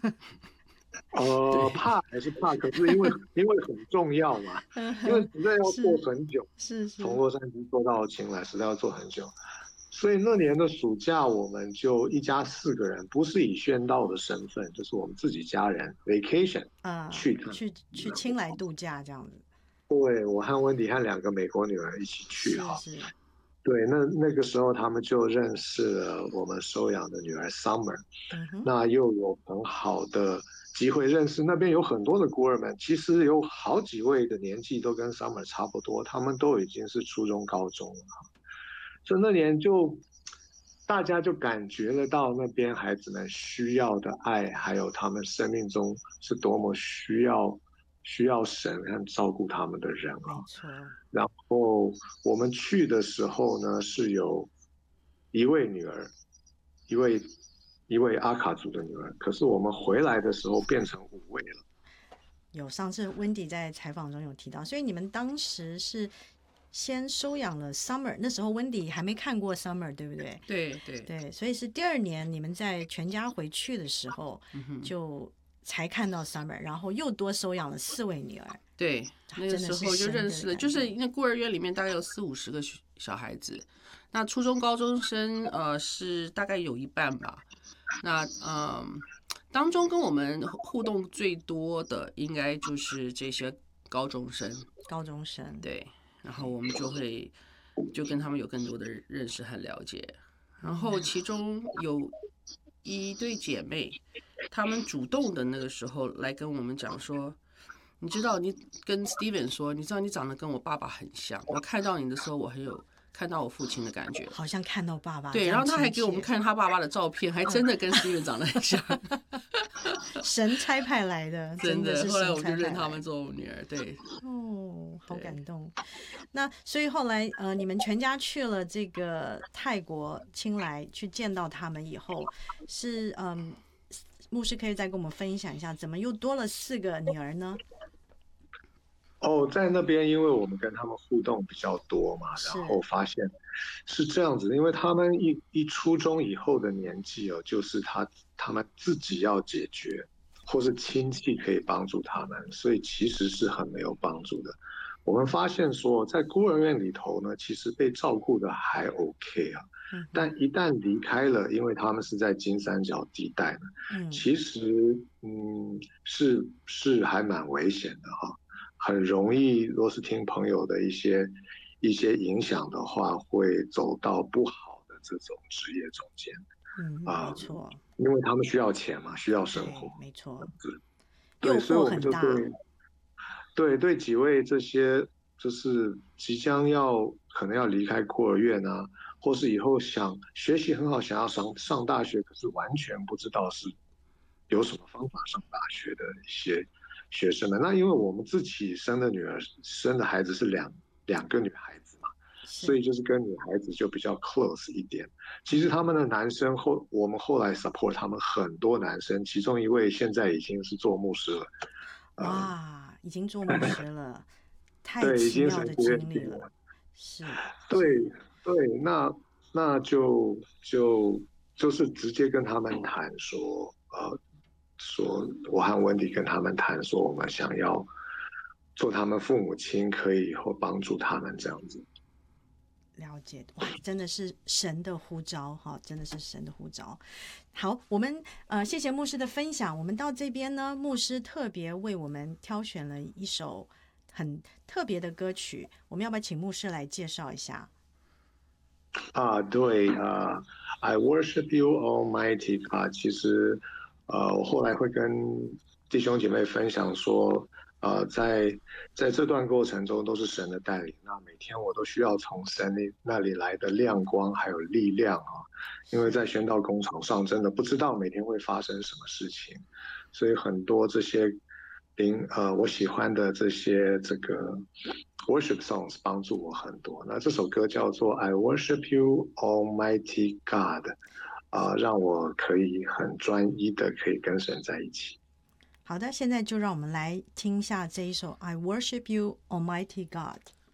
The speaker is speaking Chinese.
怕还是怕，可是因为很重要嘛，因为实在要做是很久， 是是， 从洛杉矶做到青来，实在要做很久。所以那年的暑假，我们就一家4个人，不是以宣道的身份，就是我们自己家人 vacation 去看。 去青来度假这样子。 对，我和温迪和2个美国女儿一起去哈。 是是， 对，那个时候他们就认识了我们收养的女儿 Summer， 嗯哼， 那又有很好的机会认识那边有很多的孤儿们，其实有好几位的年纪都跟 Summer 差不多，他们都已经是初中、高中了。所以那年就大家就感觉得到那边孩子们需要的爱，还有他们生命中是多么需要神和照顾他们的人啊。 没错。 然后我们去的时候呢，是有一位女儿，一位一位阿卡族的女儿，可是我们回来的时候变成5位了。 有上次温迪在采访中有提到，所以你们当时是先收养了 Summer，那时候温迪还没看过 Summer，对不对？ 对对， 对，所以是第2年你们在全家回去的时候，就才看到 Summer，然后又多收养了4位女儿。 对，那个时候就认识了，就是那孤儿院里面大概有40-50个小孩子，那初中高中生是大概有一半吧。那当中跟我们互动最多的应该就是这些高中生， 高中生对，然后我们就跟他们有更多的认识和了解。然后其中有一对姐妹，她们主动的那个时候来跟我们讲说，你知道，你跟 Steven 说，你知道你长得跟我爸爸很像，我看到你的时候，我很有看到我父亲的感觉。 好像看到爸爸， 对，然后他还给我们看他爸爸的照片，还真的跟 Steven 长得很像。 神差派来的， 真的。 是后来我神差派来的。 们就认他们做我女儿，对。 哦，好感动。那所以后来你们全家去了这个泰国清莱去见到他们以后，是牧师可以再跟我们分享一下，怎么又多了4个女儿呢？ 在那边，因为我们跟他们互动比较多嘛，然后发现是这样子，因为他们一初中以后的年纪就是他们自己要解决，或是亲戚可以帮助他们，所以其实是很没有帮助的。我们发现说，在孤儿院里头呢，其实被照顾的还 OK 啊，但一旦离开了，因为他们是在金三角地带呢，其实是还蛮危险的哈。很容易，若是听朋友的一些影响的话，会走到不好的这种职业中间。 没错， 因为他们需要钱嘛，需要生活， 没错， 对， 诱所以我们就惑很大。 对几位这些就是即将可能要离开孤儿院啊，或是以后想学习很好，想要上大学，可是完全不知道是有什么方法上大学的一些学生们。那因为我们自己生的孩子是两个女孩子嘛，所以就是跟女孩子就比较 close 一点。其实他们的男生我们后来 support 他们很多男生，其中一位现在已经是做牧师了。 哇，已经做牧师了，太对，已奇妙的经神学经历了。是， 对对，那就是直接跟他们谈说，说我和温迪跟他们谈说，我们想要做他们父母亲，可以以后帮助他们这样子。 了解，哇，真的是神的呼召哈，真的是神的呼召。好，我们谢谢牧师的分享。我们到这边呢，牧师特别为我们挑选了一首很特别的歌曲，我们要不要请牧师来介绍一下？ 对，I worship you, Almighty God。其实，我后来会跟弟兄姐妹分享说，在这段过程中都是神的带领。那每天我都需要从神那里来的亮光还有力量啊，因为在宣道工厂上真的不知道每天会发生什么事情，所以很多这些我喜欢的这个 worship songs 帮助我很多。那这首歌叫做 I worship you, Almighty God，让我可以很专一的可以跟神在一起。 好的，现在就让我们来听一下这一首 I worship you, Almighty God。